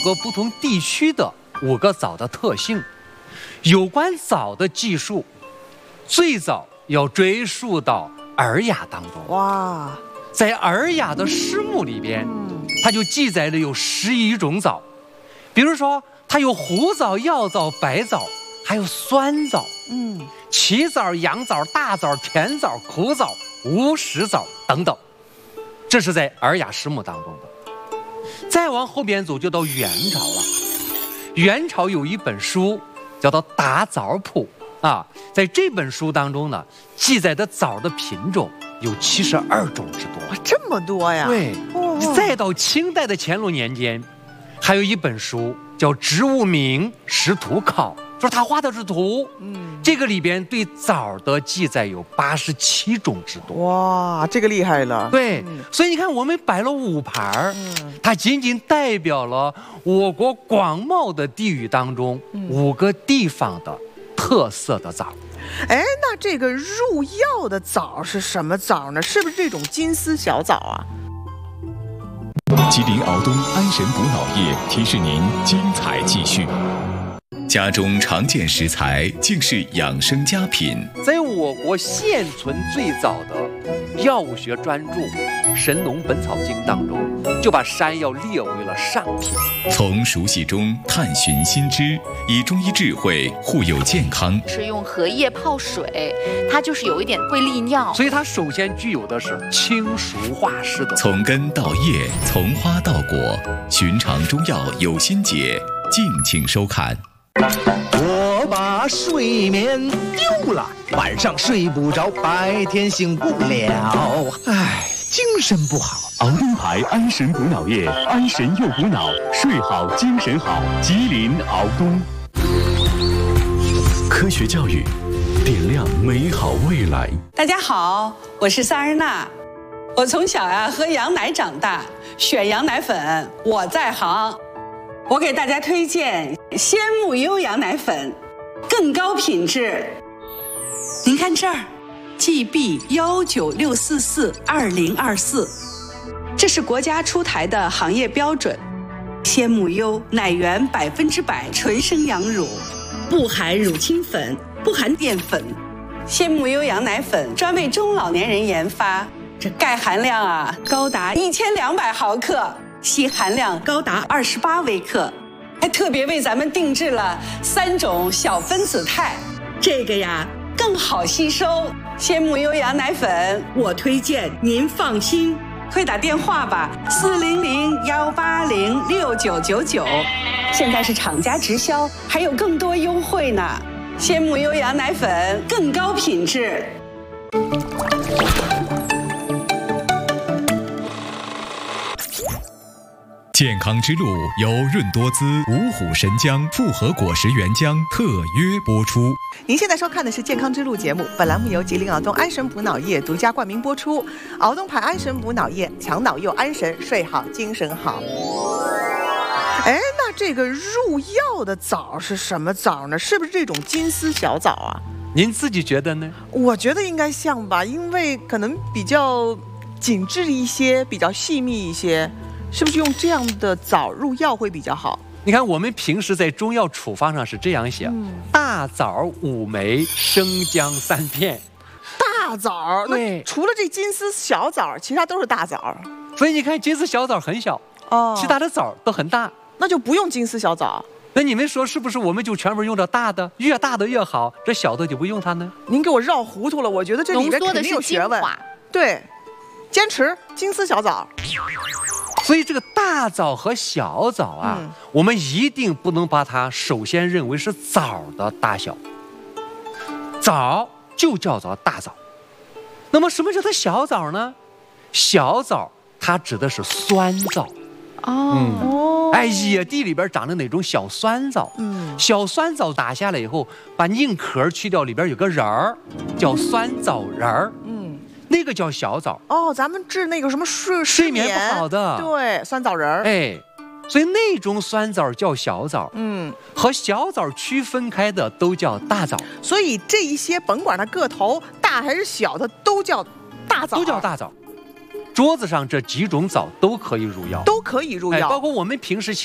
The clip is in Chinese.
个不同地区的5个枣的特性。有关枣的技术，最早要追溯到《尔雅》当中。 哇， 在《尔雅》的诗目里边，它就记载了有11种枣，比如说它有胡枣、药枣、白枣，还有酸枣，奇枣、洋枣、大枣、甜枣、苦枣、无食枣等等，这是在《尔雅》诗目当中的。再往后边走，就到元朝了。元朝有一本书叫做《打枣谱》啊，在这本书当中呢，记载的枣的品种有72种之多。 哇，这么多呀！ 对，再到清代的乾隆年间，还有一本书叫《植物名识图考》，说他画的是图。这个里边对枣的记载有87种之多。 哇，这个厉害了。 对，所以你看，我们摆了5盘它仅仅代表了我国广袤的地域当中5个地方的特色的枣。 哎，那这个入药的枣是什么枣呢？是不是这种金丝小枣啊？ 吉林敖东安神补脑液提示您精彩继续。家中常见食材竟是养生佳品。 在我国现存最早的药物学专著《神农本草经》当中，就把山药列为了上品。 从熟悉中探寻新知，以中医智慧护佑健康。 是用荷叶泡水，它就是有一点会利尿， 所以它首先具有的是清熟化湿的。 从根到叶，从花到果，寻常中药有心解，敬请收看。 我把睡眠丢了，晚上睡不着，白天醒不了，唉，精神不好。 敖东牌安神补脑液，安神又补脑，睡好精神好。吉林敖东。科学教育，点亮美好未来。 大家好，我是萨日娜。我从小喝羊奶长大，选羊奶粉我在行。我给大家推荐鲜木优羊奶粉，更高品质。您看这儿 ，GB196442024，这是国家出台的行业标准。鲜木优奶源100%纯生羊乳，不含乳清粉，不含淀粉。鲜木优羊奶粉专为中老年人研发，这钙含量高达1200毫克。硒含量高达28微克，还特别为咱们定制了3种小分子肽，这个更好吸收。鲜木优羊奶粉，我推荐您放心，快打电话吧，400-180-6999，现在是厂家直销，还有更多优惠呢。鲜木优羊奶粉更高品质。 健康之路由润多滋、五虎神姜复合果实原浆特约播出。 您现在收看的是《健康之路》节目，本栏目由吉林敖东安神补脑液独家冠名播出。敖东牌安神补脑液，强脑又安神，睡好精神好。哎，那这个入药的枣是什么枣呢？是不是这种金丝小枣啊？ 您自己觉得呢？ 我觉得应该像吧，因为可能比较紧致一些，比较细密一些。是不是用这样的枣入药会比较好？ 你看，我们平时在中药处方上是这样写：大枣5枚，生姜3片。 大枣，那除了这金丝小枣，其他都是大枣。 所以你看，金丝小枣很小，其他的枣都很大， 那就不用金丝小枣。 那你们说是不是我们就全部用着大的，越大的越好，这小的就不用它呢？ 您给我绕糊涂了，我觉得这里面肯定有学问。对，坚持金丝小枣。 所以这个大枣和小枣我们一定不能把它首先认为是枣的大小。枣就叫做大枣。那么什么叫做小枣呢？小枣它指的是酸枣。野地里边长的那种小酸枣。小酸枣打下来以后，把硬壳去掉，里边有个仁儿，叫酸枣仁儿。那个叫小枣。 咱们治那个什么睡眠不好的， 对，酸枣仁儿。 所以那种酸枣叫小枣。和小枣区分开的都叫大枣。 所以这一些甭管它个头大还是小，它都叫大枣。都叫大枣。 桌子上这几种枣都可以入药， 都可以入药， 包括我们平时